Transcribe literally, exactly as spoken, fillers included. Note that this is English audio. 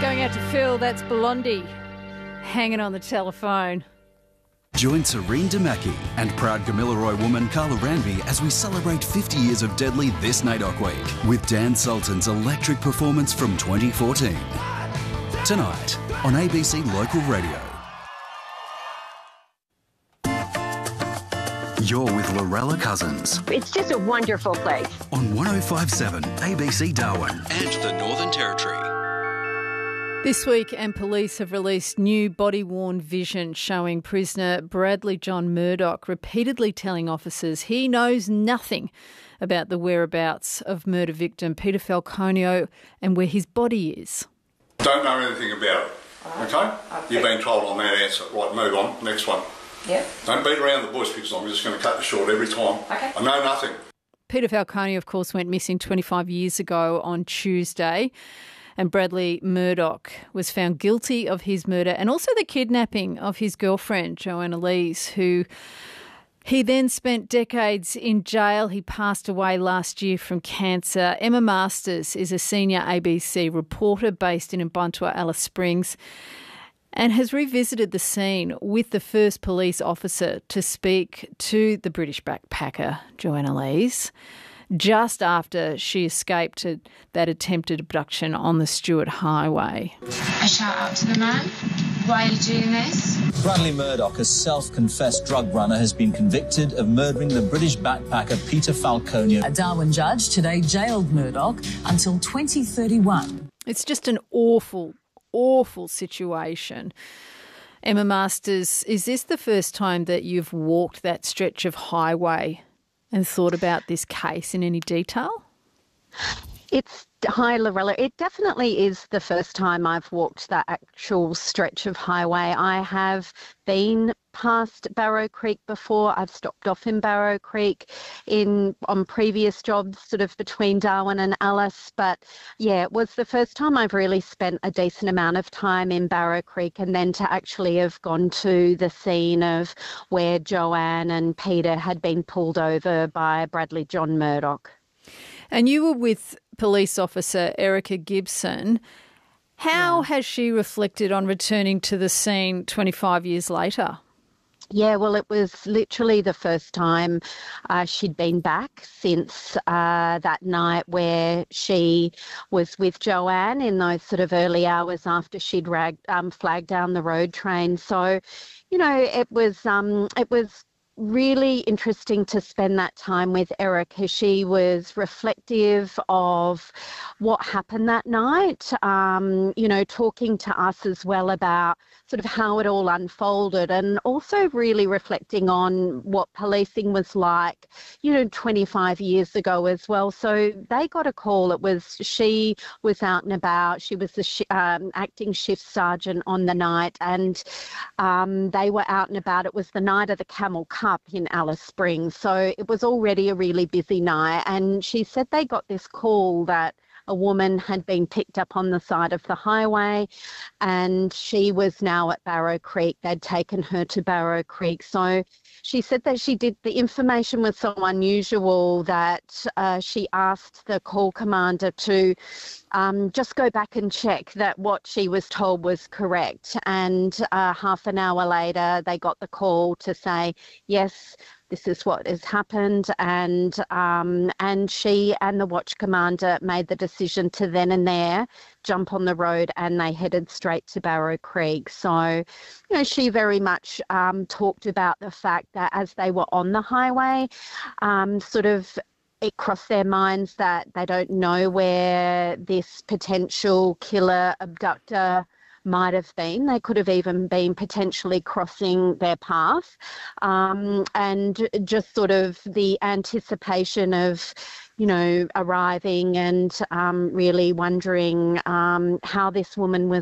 Going out to Phil, that's Blondie, hanging on the telephone. Join Serene Damaki and proud Gamilaroi woman Carla Ranby as we celebrate fifty years of Deadly this NAIDOC week with Dan Sultan's electric performance from twenty fourteen. Tonight on A B C Local Radio. You're with Lorella Cousins. It's just a wonderful place. On one oh five point seven A B C Darwin and the Northern Territory. This week, and police have released new body-worn vision showing prisoner Bradley John Murdoch repeatedly telling officers he knows nothing about the whereabouts of murder victim Peter Falconio and where his body is. Don't know anything about it, okay? okay? You've been told on that answer. Right, move on. Next one. Yep. Don't beat around the bush because I'm just going to cut it short every time. Okay. I know nothing. Peter Falconio, of course, went missing twenty-five years ago on Tuesday. And Bradley Murdoch was found guilty of his murder and also the kidnapping of his girlfriend, Joanna Lees, who he then spent decades in jail. He passed away last year from cancer. Emma Masters is a senior A B C reporter based in Ubuntua, Alice Springs, and has revisited the scene with the first police officer to speak to the British backpacker, Joanna Lees, just after she escaped that attempted abduction on the Stuart Highway. I shout out to the man, "Why are you doing this?" Bradley Murdoch, a self-confessed drug runner, has been convicted of murdering the British backpacker Peter Falconio. A Darwin judge today jailed Murdoch until twenty thirty-one. It's just an awful, awful situation. Emma Masters, is this the first time that you've walked that stretch of highway and thought about this case in any detail? It's Hi, Lorella. It definitely is the first time I've walked that actual stretch of highway. I have been past Barrow Creek before. I've stopped off in Barrow Creek in on previous jobs sort of between Darwin and Alice. But yeah, it was the first time I've really spent a decent amount of time in Barrow Creek, and then to actually have gone to the scene of where Joanne and Peter had been pulled over by Bradley John Murdoch. And you were with police officer Erica Gibson. How yeah. has she reflected on returning to the scene twenty-five years later? Yeah, well, it was literally the first time uh, she'd been back since uh, that night where she was with Joanne in those sort of early hours after she'd ragged, um, flagged down the road train. So, you know, it was um, it was. really interesting to spend that time with Erica. She was reflective of what happened that night, um, you know, talking to us as well about sort of how it all unfolded, and also really reflecting on what policing was like, you know, twenty-five years ago as well. So they got a call. It was, she was out and about. She was the sh- um, acting shift sergeant on the night, and um, they were out and about. It was the night of the Camel Cup in Alice Springs. So it was already a really busy night. And she said they got this call that a woman had been picked up on the side of the highway, and she was now at Barrow Creek. They'd taken her to Barrow Creek. So she said that she did, the information was so unusual that uh, she asked the call commander to um, just go back and check that what she was told was correct. And uh, half an hour later, they got the call to say, yes, this is what has happened, and um, and she and the watch commander made the decision to then and there jump on the road, and they headed straight to Barrow Creek. So, you know, she very much um, talked about the fact that as they were on the highway, um, sort of it crossed their minds that they don't know where this potential killer abductor might have been. They could have even been potentially crossing their path, um, and just sort of the anticipation of, you know, arriving and um, really wondering um, how this woman was